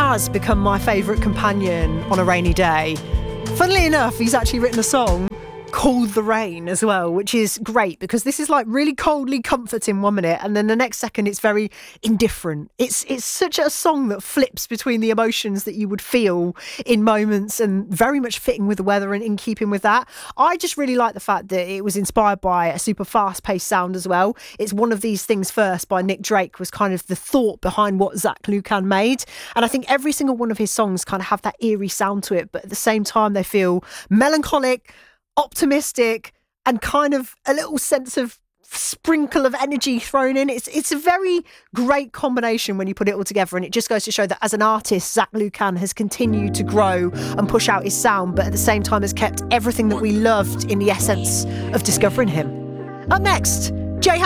has become my favourite companion on a rainy day. Funnily enough, he's actually written a song called The Rain as well, which is great because this is like really coldly comforting 1 minute and then the next second it's very indifferent. It's such a song that flips between the emotions that you would feel in moments and very much fitting with the weather and in keeping with that. I just really like the fact that it was inspired by a super fast-paced sound as well. It's One of These Things First by Nick Drake was kind of the thought behind what Zach Lucan made, and I think every single one of his songs kind of have that eerie sound to it, but at the same time they feel melancholic, optimistic, and kind of a little sense of sprinkle of energy thrown in. It's a very great combination when you put it all together, and it just goes to show that as an artist, Zach Lucan has continued to grow and push out his sound, but at the same time has kept everything that we loved in the essence of discovering him. Up next, Jay